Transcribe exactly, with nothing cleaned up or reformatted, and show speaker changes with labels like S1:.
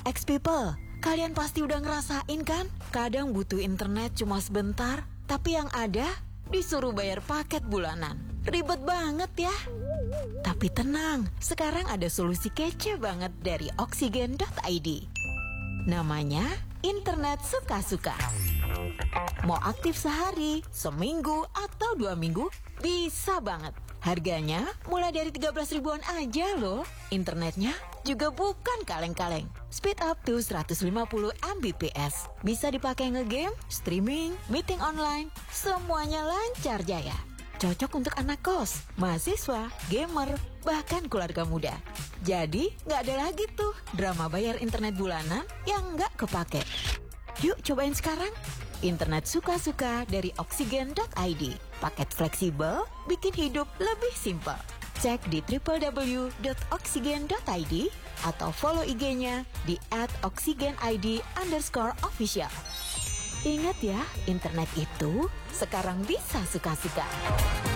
S1: Ex-people, kalian pasti udah ngerasain kan? Kadang butuh internet cuma sebentar, tapi yang ada disuruh bayar paket bulanan. Ribet banget ya. Tapi tenang, sekarang ada solusi kece banget dari oksigen dot i d. Namanya internet suka-suka. Mau aktif sehari, seminggu, atau dua minggu, bisa banget. Harganya mulai dari tiga belas ribuan aja loh. Internetnya juga bukan kaleng-kaleng. Speed up to seratus lima puluh megabits. Bisa dipakai ngegame, streaming, meeting online, semuanya lancar jaya. Cocok untuk anak kos, mahasiswa, gamer, bahkan keluarga muda. Jadi nggak ada lagi tuh drama bayar internet bulanan yang nggak kepake. Yuk cobain sekarang. Internet suka-suka dari oksigen dot i d. Paket fleksibel, bikin hidup lebih simpel. Cek di w w w dot oksigen dot i d atau follow I G-nya di at oksigenid underscore official. Ingat ya, internet itu sekarang bisa suka-suka.